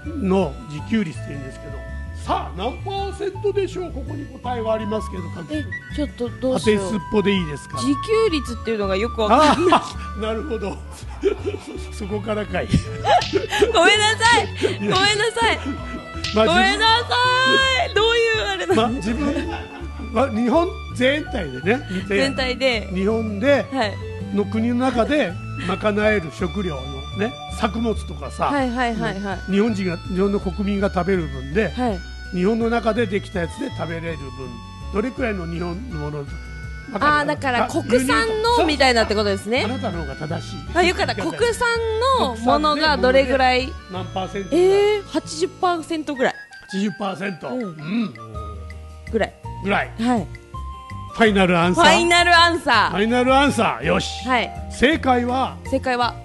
の自給率って言うんですけど、さあ何%でしょう。ここに答えはありますけど、 ちょっとどう当してよう。 すっぽでいいですか。 自給率っていうのがよくわかんない。 なるほどそこからかいごめんなさいごめんなさいまあごめんなさい。どういうあれなの、 自分は日本全体でね見て、 全体で、 日本ではいの国の中で賄える食料のね、作物とかさ、 はいはいはいはい日本の国民が食べる分で、 はい日本の中でできたやつで食べれる分、どれくらいの日本のもの、わかるだから国産のみたいなってことですあね。 なたの方が正しい。 あ、よかった。国産のものがどれぐらい？ 何パーセント 80% ぐらい。 80%、 うんぐらい。 ぐらい。 はい。 ファイナルアンフサー。 ァイナルアンサファイナルアンサー。よし。 はい。 正解は正解は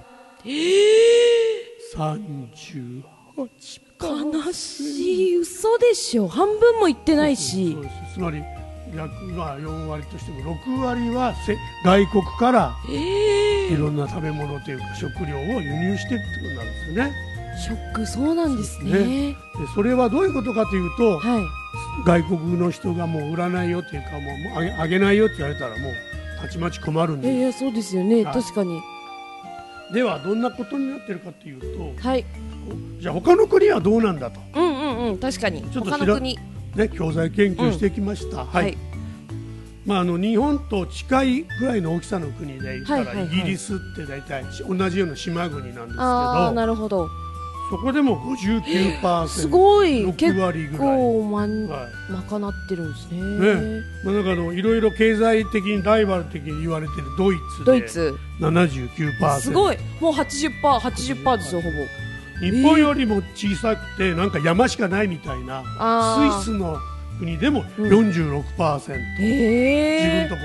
38%。 悲しい。嘘でしょ。半分もいってないしそう。です。つまり4割としても6割は外国からいろんな食べ物というか食料を輸入しているってことなんですよね。 ショック。そうなんですね。 でそれはどういうことかというと、 はい。 外国の人がもう売らないよというか、もうあげないよって言われたらもうたちまち困るんで、 いやそうですよね。 はい確かに。 ではどんなことになってるかというと、 はい。 じゃあ他の国はどうなんだと、 確かに。 ちょっと他の国。 ね、教材研究してきました。はい。日本と近いぐらいの大きさの国で言ったら、 はいはいはいイギリスって大体同じような島国なんですけああ、 ど、 なるほど。 そこでも 59%、 すごい。 6 結割ぐらい。 構はい賄ってるんですね。 なんかいろいろ経済的にライバル的に言われているドイツでドイツ 79%。 すごい。もう 80% ですよほぼ。 日本よりも小さくてなんか山しかないみたいなスイスの国でも 46%、自分のとこ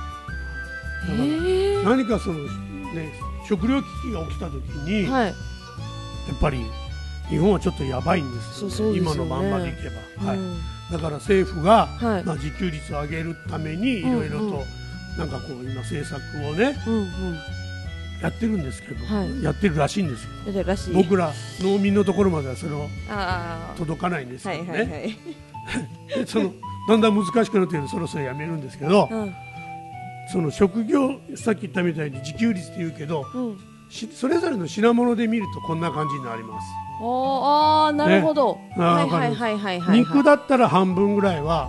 で。だから何か食料危機が起きた時に、 はい。 やっぱり日本はちょっとやばいんですよね。 そうですよね今のまんまでいけば、 うんだから政府が、 はい自給率を上げるためにいろいろとなんかこう今政策をねやってるんですけど、 はいやってるらしいんですよ。 やってるらしい。 僕ら農民のところまではそれをああ。 届かないんですはけどね、 いはいはい。 でだんだん難しくなっているのでそろそろやめるんですけど、その職業、さっき言ったみたいに自給率って言うけど、それぞれの品物で見るとこんな感じになります。 ああ、なるほど。はいはいはいはいはい。 肉だったら半分ぐらいは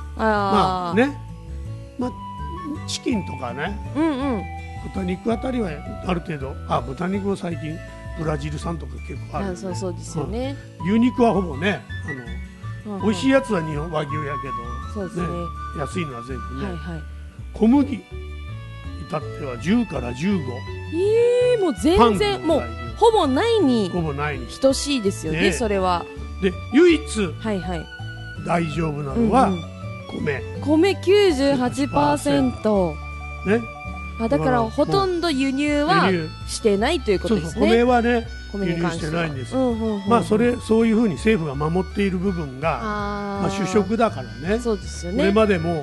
チキンとかね、豚肉あたりはある程度、豚肉も最近ブラジル産とか結構あるんで、 そうですよね。 牛肉はほぼね、美味しいやつは日本和牛やけど、 そうですね。 安いのは全部ね、 はいはい。 小麦至っては10から15。 もう全然もうほぼないに等しいですよね。それはで唯一はいはい大丈夫なのは米 98%、 ね。 だからほとんど輸入はしてないということですね。 米はね米輸入してないんですよ。そういうふうに政府が守っている部分が主食だからね。 そうですよね。 これまでも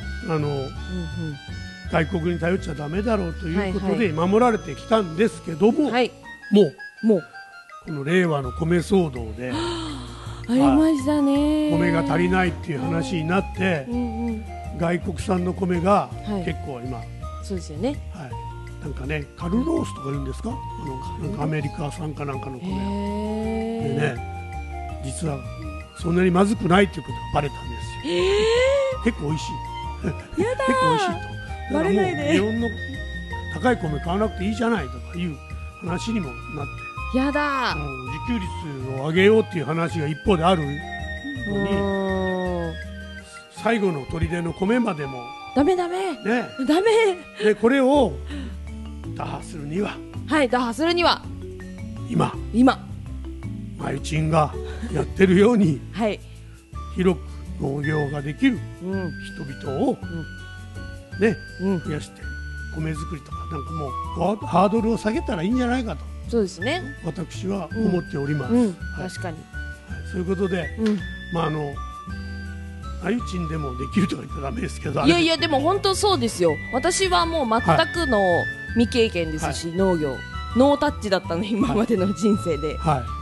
外国に頼っちゃダメだろうということで守られてきたんですけども、もうこの令和の米騒動でありましたね。 米が足りないっていう話になって、外国産の米が結構今、 そうですよね。 なんかね、カルロースとか言うんですか、なんかアメリカ産かなんかの米でね、実はそんなにまずくないっていうことがバレたんですよ。結構美味しい。結構美味しいと。だからもう日本の高い米買わなくていいじゃないとかいう話にもなって、 やだ、 自給率を上げようっていう話が一方であるのに、最後の砦の米までもダメで、これを打破するには、今マユチンがやってるように、広く農業ができる人々を増やして、米作りとかなんかもうハードルを下げたらいいんじゃないかと、 そうですね、 私は思っております。 確かに、 そういうことで、マユチンでもできるとか言ったらダメですけど、 いやでも本当そうですよ。私はもう全くの未経験ですし、農業ノータッチだったの、今までの人生で。